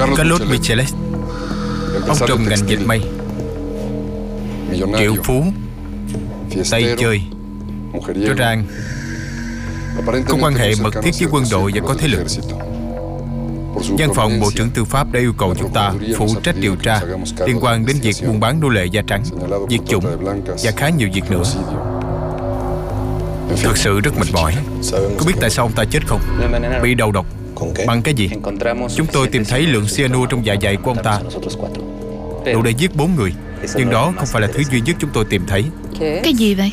Carlos Michelet, ông trùm ngành dệt may, triệu phú, tay chơi, rõ ràng có quan hệ mật thiết với quân đội và có thế lực. Văn phòng Bộ trưởng Tư pháp đã yêu cầu chúng ta phụ trách điều tra liên quan đến việc buôn bán nô lệ da trắng, diệt chủng và khá nhiều việc nữa. Thật sự rất mệt mỏi. Có biết tại sao ông ta chết không? Bị đầu độc. Bằng cái gì? Chúng tôi tìm thấy lượng cyanua trong dạ dày của ông ta đủ để giết 4 người. Nhưng đó không phải là thứ duy nhất chúng tôi tìm thấy. Cái gì vậy?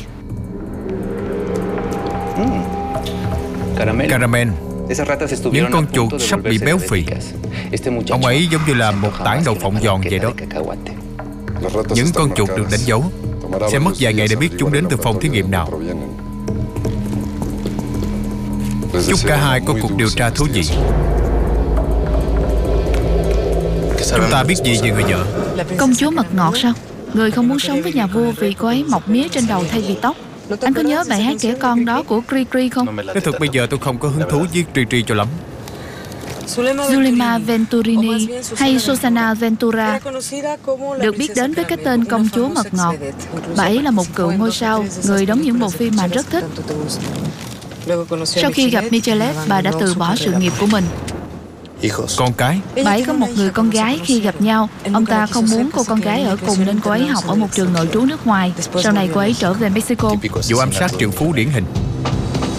Caramel. Những con chuột sắp bị béo phì. Ông ấy giống như là một tảng đậu phộng giòn vậy đó. Những con chuột được đánh dấu. Sẽ mất vài ngày để biết chúng đến từ phòng thí nghiệm nào. Chúc cả hai có cuộc điều tra thú vị. Chúng ta biết gì về người vợ? Công chúa mật ngọt sao? Người không muốn sống với nhà vua vì cô ấy mọc mía trên đầu thay vì tóc. Anh có nhớ bài hát trẻ con đó của Cri Cri không? Nói thật bây giờ tôi không có hứng thú với Tri Tri cho lắm. Zulema Venturini hay Susana Ventura được biết đến với cái tên công chúa mật ngọt. Bà ấy là một cựu ngôi sao, người đóng những bộ phim mà rất thích. Sau khi gặp Michelet, bà đã từ bỏ sự nghiệp của mình. Con cái? Bà ấy có một người con gái. Khi gặp nhau, ông ta không muốn cô con gái ở cùng nên cô ấy học ở một trường nội trú nước ngoài. Sau này cô ấy trở về Mexico. Vụ ám sát triệu phú điển hình.